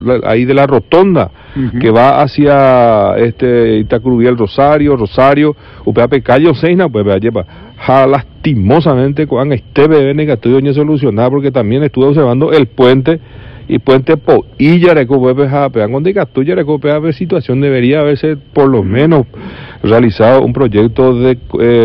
ahí de la rotonda, que va hacia Itacurubí, el Rosario, upeape calle Oseina, pues lleva lastimosamente con este bebé negativo no solucionar, porque también estuve observando el puente y puente po y yareco pues pegan con dicato yareco pega situación debería haberse por lo menos realizado un proyecto de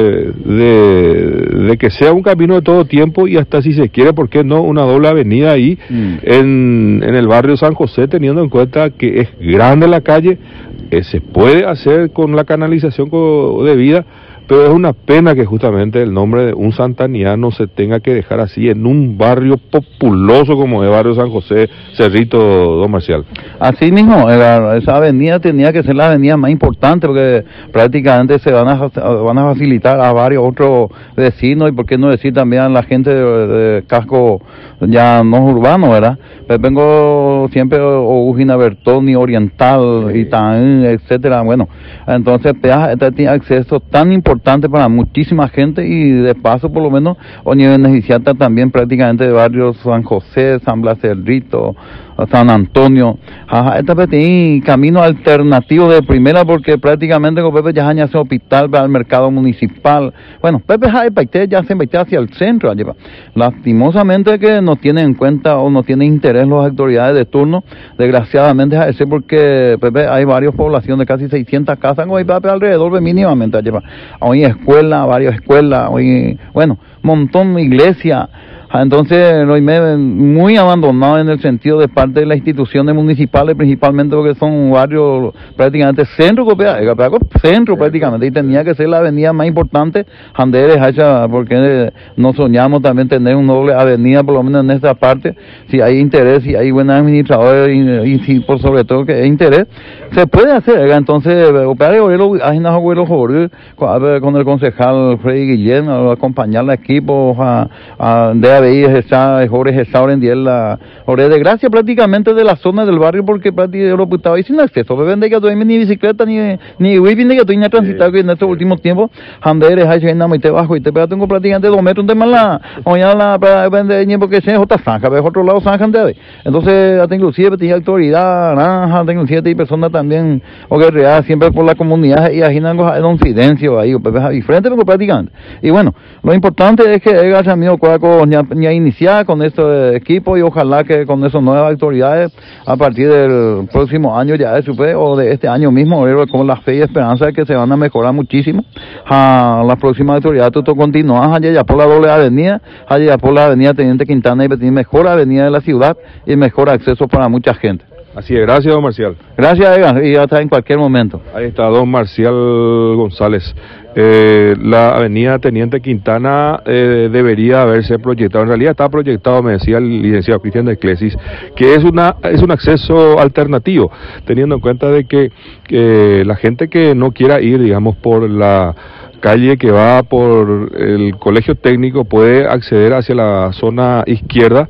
que sea un camino de todo tiempo y hasta si se quiere, ¿por qué no una doble avenida ahí en el barrio San José, teniendo en cuenta que es grande la calle, se puede hacer con la canalización debida, pero es una pena que justamente el nombre de un santaniano se tenga que dejar así en un barrio populoso como el barrio San José, Cerrito, don Marcial. Así mismo, esa avenida tenía que ser la avenida más importante porque prácticamente se van a facilitar a varios otros vecinos y por qué no decir también a la gente de casco ya no urbano, ¿verdad? Pues vengo siempre Ujina Bertoni, Oriental, Itaú, etcétera. Bueno, entonces este tiene acceso tan importante para muchísima gente y de paso por lo menos beneficiar también prácticamente de barrios San José, San Blas Cerrito, San Antonio. Esta vez tiene camino alternativo de primera porque prácticamente con Pepe ya hace hospital para el mercado municipal. Bueno, Pepe ya se mete hacia el centro. Lastimosamente que no tienen en cuenta o no tienen interés las autoridades de turno, desgraciadamente es ese porque Pepe hay varias poblaciones de casi 600 casas con Pepe alrededor mínimamente. Hoy escuela, varias escuelas, hoy, bueno, montón de iglesias. Entonces, muy abandonado en el sentido de parte de las instituciones municipales, principalmente porque son barrios prácticamente centro prácticamente, y tenía que ser la avenida más importante, porque no soñamos también tener una doble avenida, por lo menos en esta parte, si hay interés, si hay buenos administradores, y si por sobre todo que hay interés, se puede hacer. Entonces, con el concejal Freddy Guillén, acompañar al equipo de Jorge Gesaur en la de gracia prácticamente de la zona del barrio porque prácticamente estaba ahí sin acceso. Vende que tuve ni bicicleta ni wifi que tuve transitado que en estos últimos tiempos Handeres hay en Namite bajo y te tengo prácticamente 2 metros de mala para vender porque se otra zanja, ves otro lado zanja de. Entonces hasta inclusive tenía autoridad naranja, inclusive hay personas también o guerreadas siempre por la comunidad y aginan don Fidencio ahí y frente prácticamente. Y bueno, lo importante es que el amigo Cuaco ni a iniciar con este equipo y ojalá que con esas nuevas autoridades a partir del próximo año ya o de este año mismo con la fe y esperanza de que se van a mejorar muchísimo las próximas autoridades continúan allá por la doble avenida, allá por la avenida Teniente Quintana y mejor avenida de la ciudad y mejor acceso para mucha gente. Así es, gracias don Marcial. Gracias, Egan, y hasta en cualquier momento. Ahí está don Marcial González. La avenida Teniente Quintana debería haberse proyectado, en realidad está proyectado, me decía el licenciado Cristian de Eclesis, que es un acceso alternativo, teniendo en cuenta de que la gente que no quiera ir, digamos, por la calle que va por el colegio técnico puede acceder hacia la zona izquierda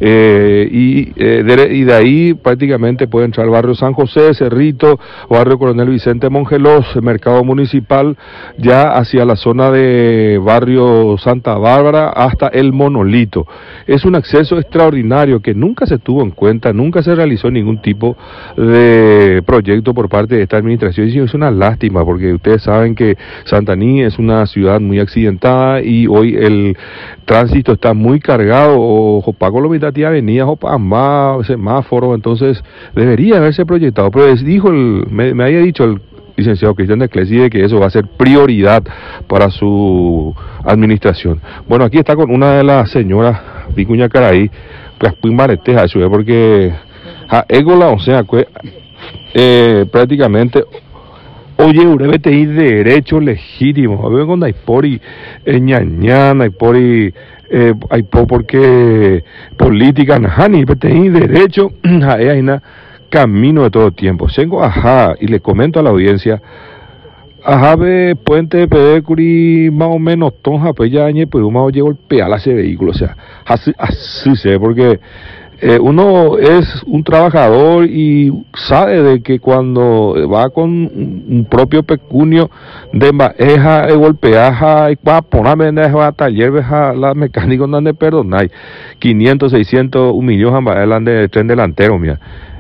y de ahí prácticamente puede entrar el barrio San José, Cerrito, barrio Coronel Vicente Mongelos, mercado municipal, ya hacia la zona de barrio Santa Bárbara hasta el Monolito. Es un acceso extraordinario que nunca se tuvo en cuenta, nunca se realizó ningún tipo de proyecto por parte de esta administración y es una lástima porque ustedes saben que Santaní es una ciudad muy accidentada y hoy el tránsito está muy cargado, o pago la mitad de avenida, o más semáforo, entonces debería haberse proyectado, pero me había dicho el licenciado Cristian de Eclesis que eso va a ser prioridad para su administración. Bueno, aquí está con una de las señoras Vicuña Caraí, porque o sea, prácticamente oye, urebe te hay derecho legítimo, a ver con Daipori, ñañana, Daipori, porque política, najani, te hay derecho, hay camino de todo tiempo. Tengo, y le comento a la audiencia, ve puente de Pedecuri, más o menos, tonja, pues ya, pues uno llevo el pedal a ese vehículo, o sea, así se ve, porque uno es un trabajador y sabe de que cuando va con un propio pecunio de maneja, golpeaja y para ponerme a taller, la mecánica no han de perdonar, 500, 600, 1 millón de tren delantero, mira.